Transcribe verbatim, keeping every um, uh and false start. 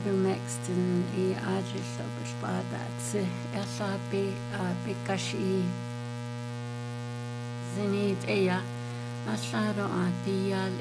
Ivermectin i agillo bishbadatsi elabi bikashi zenid eya Aslaro atiyal